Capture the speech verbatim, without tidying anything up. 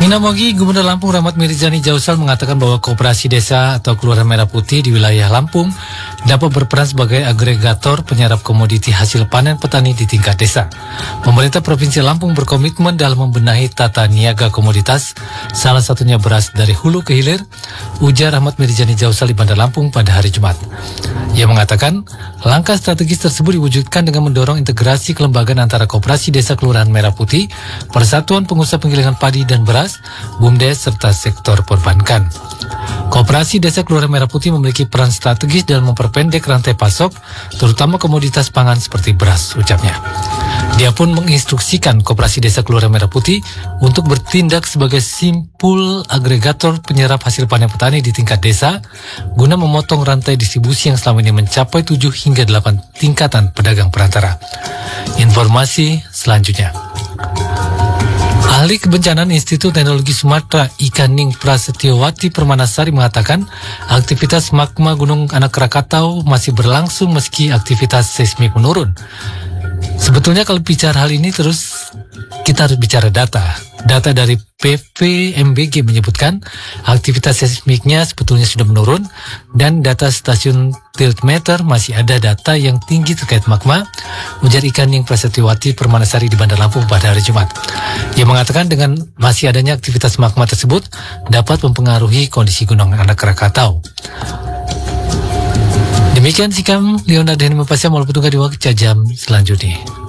Nina Mogi, Gubernur Lampung Rahmat Mirzani Jausal mengatakan bahwa Koperasi Desa atau Kelurahan Merah Putih di wilayah Lampung dapat berperan sebagai agregator penyerap komoditi hasil panen petani di tingkat desa. Pemerintah Provinsi Lampung berkomitmen dalam membenahi tata niaga komoditas, salah satunya beras dari hulu ke hilir, ujar Rahmat Mirzani Jausal di Bandar Lampung pada hari Jumat. Ia mengatakan, langkah strategis tersebut diwujudkan dengan mendorong integrasi kelembagaan antara Koperasi Desa Kelurahan Merah Putih, Persatuan Pengusaha Penggilingan Padi dan Beras, BUMDes, serta sektor perbankan. Koperasi Desa Kelurahan Merah Putih memiliki peran strategis dalam memperpendek rantai pasok, terutama komoditas pangan seperti beras, ucapnya. Dia pun menginstruksikan Koperasi Desa Kelurahan Merah Putih untuk bertindak sebagai simpul agregator penyerap hasil panen petani di tingkat desa, guna memotong rantai distribusi yang selama ini mencapai tujuh hingga delapan tingkatan pedagang perantara. Informasi selanjutnya. Ahli Kebencanaan Institut Teknologi Sumatera Ika Ning Prasetyowati Permanasari mengatakan aktivitas magma Gunung Anak Krakatau masih berlangsung meski aktivitas seismik menurun. Sebetulnya kalau bicara hal ini terus kita harus bicara data. Data dari P V M B G menyebutkan aktivitas seismiknya sebetulnya sudah menurun dan data stasiun tiltmeter masih ada data yang tinggi terkait magma, ujar Ika Ning Prasetyowati Permanasari di Bandar Lampung pada hari Jumat. Ia mengatakan dengan masih adanya aktivitas magma tersebut dapat mempengaruhi kondisi Gunung Anak Krakatau. Demikian sikap Leonard Henry Mempasya, mau bertunggu di waktu jam selanjutnya.